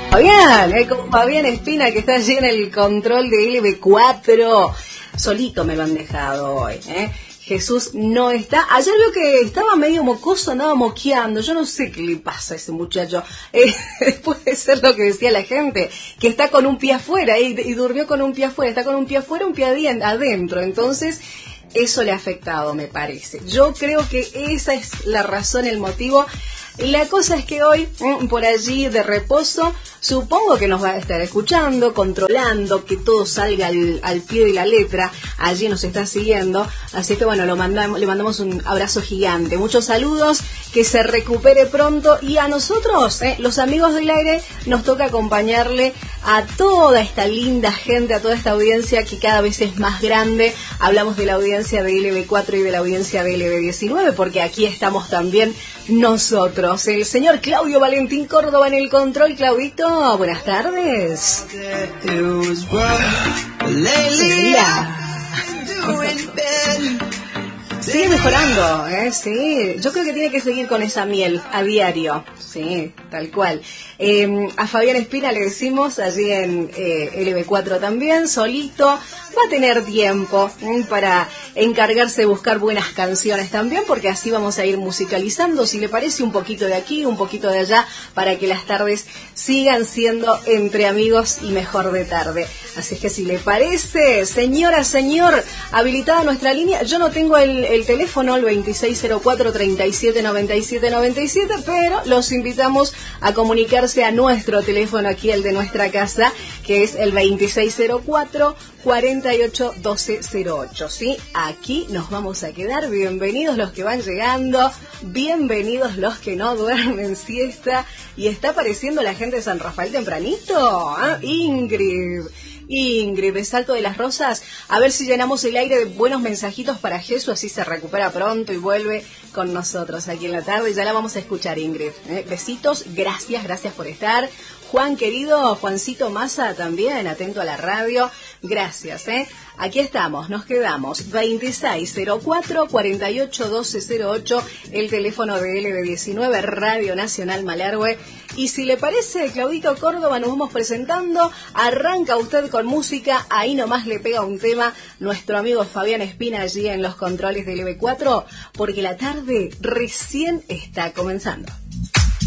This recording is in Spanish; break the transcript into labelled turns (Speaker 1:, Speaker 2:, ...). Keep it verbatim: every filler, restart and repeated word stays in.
Speaker 1: Fabián, eh, con Fabián Espina, que está allí en el control de L B cuatro. Solito me lo han dejado hoy, ¿eh? Jesús no está. Ayer veo que estaba medio mocoso, andaba moqueando. Yo no sé qué le pasa a ese muchacho. Eh, puede ser lo que decía la gente, que está con un pie afuera y, y durmió con un pie afuera. Está con un pie afuera, un pie adentro. Entonces, eso le ha afectado, me parece. Yo creo que esa es la razón, el motivo. La cosa es que hoy, por allí de reposo, supongo que nos va a estar escuchando, controlando, que todo salga al, al pie de la letra. Allí nos está siguiendo. Así que bueno, lo mandamos, le mandamos un abrazo gigante. Muchos saludos, que se recupere pronto. Y a nosotros, eh, los amigos del aire, nos toca acompañarle a toda esta linda gente, a toda esta audiencia que cada vez es más grande. Hablamos de la audiencia de L B cuatro y de la audiencia de L B diecinueve, porque aquí estamos también nosotros. El señor Claudio Valentín Córdoba en el control. Claudito, buenas tardes. Sigue mejorando, ¿eh? Sí. Yo creo que tiene que seguir con esa miel a diario. Sí, tal cual. Eh, a Fabián Espina le decimos, allí en eh, L B cuatro también, solito. Va a tener tiempo ¿eh? para encargarse de buscar buenas canciones también, porque así vamos a ir musicalizando, si le parece, un poquito de aquí, un poquito de allá, para que las tardes sigan siendo entre amigos y mejor de tarde. Así es que si le parece, señora, señor, habilitada nuestra línea. Yo no tengo el, el teléfono, el veintiséis cero cuatro, treinta y siete noventa y siete noventa y siete, pero los invitamos a comunicarse a nuestro teléfono aquí, el de nuestra casa, que es el veintiséis cero cuatro, cuarenta y ocho, doce cero ocho, ¿sí? Aquí nos vamos a quedar. Bienvenidos los que van llegando, bienvenidos los que no duermen siesta. Y está apareciendo la gente de San Rafael tempranito, ¿eh? Ingrid, Ingrid, de Salto de las Rosas. A ver si llenamos el aire de buenos mensajitos para Jesús, así se recupera pronto y vuelve con nosotros aquí en la tarde. Ya la vamos a escuchar, Ingrid. ¿eh? Besitos, gracias, gracias por estar. Juan querido, Juancito Massa también, atento a la radio. Gracias, ¿eh? Aquí estamos, nos quedamos. veintiséis cero cuatro, cuarenta y ocho, doce cero ocho, el teléfono de L B diecinueve, Radio Nacional Malargüe. Y si le parece, Claudito Córdoba, nos vamos presentando. Arranca usted con música, ahí nomás le pega un tema nuestro amigo Fabián Espina allí en los controles de L B cuatro, porque la tarde recién está comenzando.